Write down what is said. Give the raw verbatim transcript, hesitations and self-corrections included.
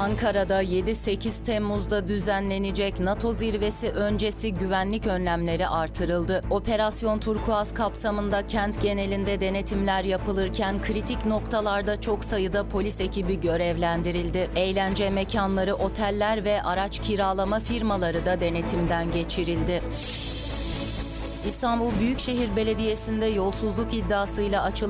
Ankara'da yedi sekiz Temmuz'da düzenlenecek NATO zirvesi öncesi güvenlik önlemleri artırıldı. Operasyon Turkuaz kapsamında kent genelinde denetimler yapılırken kritik noktalarda çok sayıda polis ekibi görevlendirildi. Eğlence mekanları, oteller ve araç kiralama firmaları da denetimden geçirildi. İstanbul Büyükşehir Belediyesi'nde yolsuzluk iddiasıyla açılan